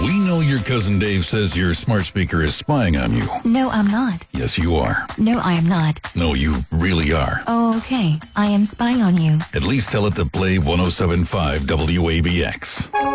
We know your cousin Dave says your smart speaker is spying on you. No, I'm not. Yes, you are. No, I am not. No, you really are. Oh, okay. I am spying on you. At least tell it to play 107.5 WABX.